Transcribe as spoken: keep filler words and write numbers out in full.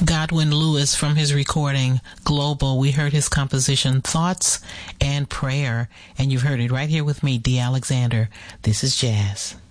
Godwin Lewis from his recording Global. We heard his composition Thoughts and Prayer, and you've heard it right here with me, Dee Alexander. This is Jazz.